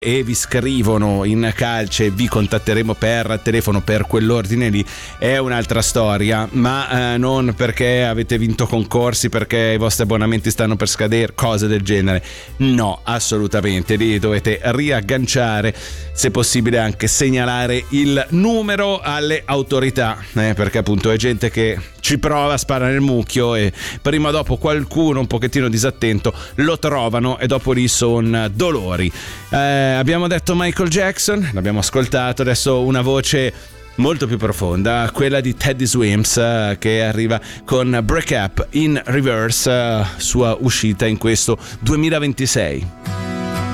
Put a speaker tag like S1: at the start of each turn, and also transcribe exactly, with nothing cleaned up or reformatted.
S1: e vi scrivono in calce, vi contatteremo per telefono per quell'ordine lì, è un'altra storia, ma eh, non perché avete vinto concorsi, perché i vostri abbonamenti stanno per scadere, cose del genere, no, assolutamente, lì dovete riagganciare, se possibile anche segnalare il numero alle autorità, eh, perché appunto è gente che ci prova a sparare il mucchio e prima o dopo qualcuno un pochettino disattento lo trovano e dopo lì sono dolori. Eh, abbiamo detto Michael Jackson, l'abbiamo ascoltato, adesso una voce molto più profonda, quella di Teddy Swims, eh, che arriva con Break Up in Reverse, eh, sua uscita in questo duemilaventisei.